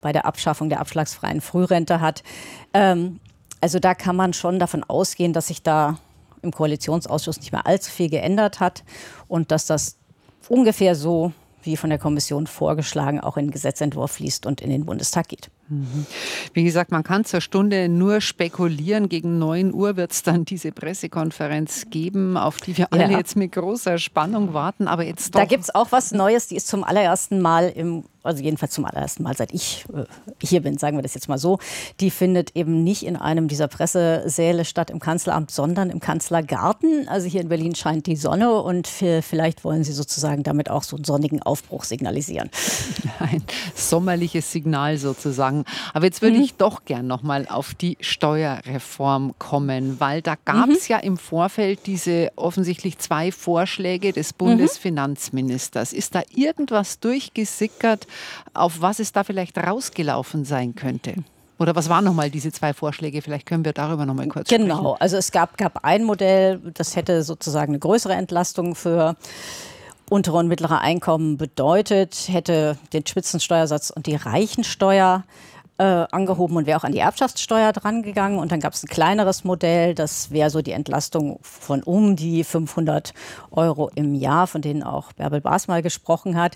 bei der Abschaffung der abschlagsfreien Frührente hat. Also da kann man schon davon ausgehen, dass sich da im Koalitionsausschuss nicht mehr allzu viel geändert hat und dass das ungefähr so, wie von der Kommission vorgeschlagen, auch in den Gesetzentwurf fließt und in den Bundestag geht. Wie gesagt, man kann zur Stunde nur spekulieren. Gegen 9 Uhr wird es dann diese Pressekonferenz geben, auf die wir alle jetzt mit großer Spannung warten. Aber jetzt doch. Da gibt es auch was Neues, die ist zum allerersten Mal also jedenfalls zum allerersten Mal, seit ich hier bin, sagen wir das jetzt mal so, die findet eben nicht in einem dieser Pressesäle statt im Kanzleramt, sondern im Kanzlergarten. Also hier in Berlin scheint die Sonne und vielleicht wollen sie sozusagen damit auch so einen sonnigen Aufbruch signalisieren. Ein sommerliches Signal sozusagen. Aber jetzt würde ich doch gern nochmal auf die Steuerreform kommen, weil da gab es ja im Vorfeld diese offensichtlich 2 Vorschläge des Bundesfinanzministers. Ist da irgendwas durchgesickert, auf was es da vielleicht rausgelaufen sein könnte? Oder was waren nochmal diese 2 Vorschläge? Vielleicht können wir darüber nochmal kurz sprechen. Genau, also es gab ein Modell, das hätte sozusagen eine größere Entlastung für untere und mittlere Einkommen bedeutet, hätte den Spitzensteuersatz und die Reichensteuer angehoben und wäre auch an die Erbschaftssteuer dran gegangen. Und dann gab es ein kleineres Modell, das wäre so die Entlastung von um die 500 € im Jahr, von denen auch Bärbel Baas mal gesprochen hat,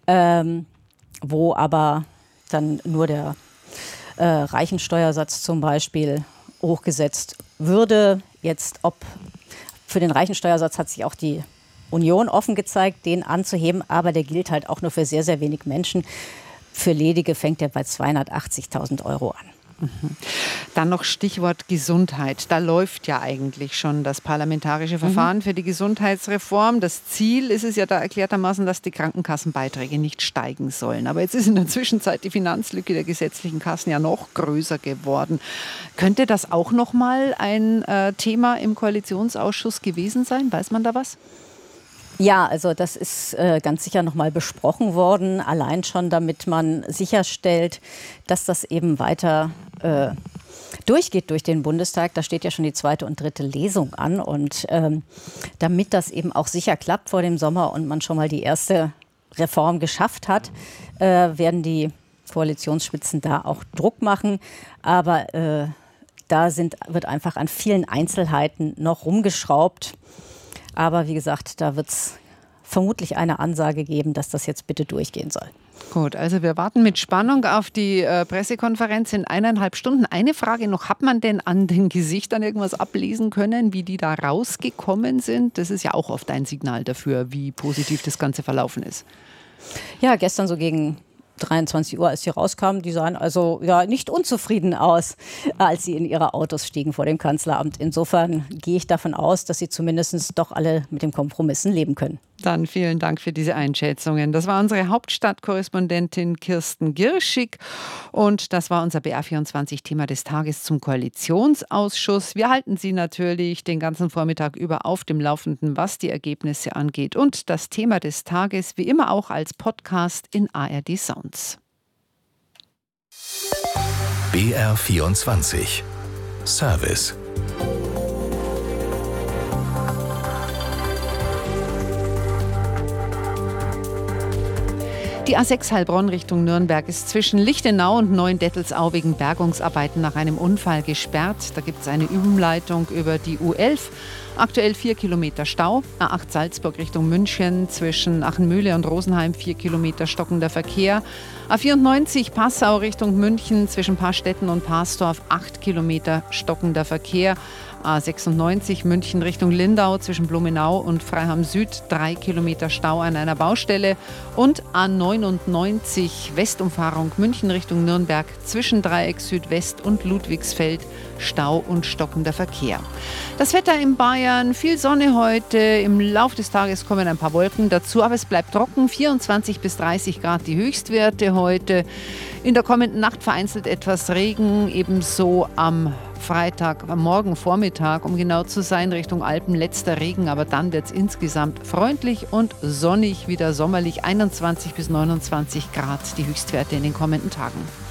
wo aber dann nur der Reichensteuersatz zum Beispiel hochgesetzt würde. Jetzt für den Reichensteuersatz hat sich auch die Union offen gezeigt, den anzuheben, aber der gilt halt auch nur für sehr, sehr wenig Menschen. Für Ledige fängt er bei 280.000 € an. Dann noch Stichwort Gesundheit. Da läuft ja eigentlich schon das parlamentarische Verfahren für die Gesundheitsreform. Das Ziel ist es ja da erklärtermaßen, dass die Krankenkassenbeiträge nicht steigen sollen. Aber jetzt ist in der Zwischenzeit die Finanzlücke der gesetzlichen Kassen ja noch größer geworden. Könnte das auch noch mal ein Thema im Koalitionsausschuss gewesen sein? Weiß man da was? Ja, also das ist ganz sicher noch mal besprochen worden, allein schon, damit man sicherstellt, dass das eben weiter durchgeht durch den Bundestag. Da steht ja schon die 2. und 3. Lesung an und damit das eben auch sicher klappt vor dem Sommer und man schon mal die erste Reform geschafft hat, werden die Koalitionsspitzen da auch Druck machen. Aber wird einfach an vielen Einzelheiten noch rumgeschraubt. Aber wie gesagt, da wird es vermutlich eine Ansage geben, dass das jetzt bitte durchgehen soll. Gut, also wir warten mit Spannung auf die Pressekonferenz in 1,5 Stunden. Eine Frage noch, hat man denn an den Gesichtern irgendwas ablesen können, wie die da rausgekommen sind? Das ist ja auch oft ein Signal dafür, wie positiv das Ganze verlaufen ist. Ja, gestern so gegen 23 Uhr, als sie rauskamen, die sahen also ja nicht unzufrieden aus, als sie in ihre Autos stiegen vor dem Kanzleramt. Insofern gehe ich davon aus, dass sie zumindest doch alle mit den Kompromissen leben können. Dann vielen Dank für diese Einschätzungen. Das war unsere Hauptstadtkorrespondentin Kirsten Girschig und das war unser BR24-Thema des Tages zum Koalitionsausschuss. Wir halten Sie natürlich den ganzen Vormittag über auf dem Laufenden, was die Ergebnisse angeht. Und das Thema des Tages wie immer auch als Podcast in ARD Sounds. BR24 Service. Die A6 Heilbronn Richtung Nürnberg ist zwischen Lichtenau und Neuendettelsau wegen Bergungsarbeiten nach einem Unfall gesperrt. Da gibt es eine Umleitung über die U11. Aktuell 4 Kilometer Stau. A8 Salzburg Richtung München zwischen Achenmühle und Rosenheim 4 Kilometer stockender Verkehr. A94 Passau Richtung München zwischen Paarstetten und Parsdorf 8 Kilometer stockender Verkehr. A96 München Richtung Lindau zwischen Blumenau und Freiham Süd 3 Kilometer Stau an einer Baustelle und A99 Westumfahrung München Richtung Nürnberg zwischen Dreieck Südwest und Ludwigsfeld Stau und stockender Verkehr. Das Wetter in Bayern, viel Sonne heute, im Laufe des Tages kommen ein paar Wolken dazu, aber es bleibt trocken, 24 bis 30 Grad die Höchstwerte heute. In der kommenden Nacht vereinzelt etwas Regen, ebenso am Freitag, am Morgen Vormittag, um genau zu sein, Richtung Alpen letzter Regen, aber dann wird es insgesamt freundlich und sonnig, wieder sommerlich, 21 bis 29 Grad die Höchstwerte in den kommenden Tagen.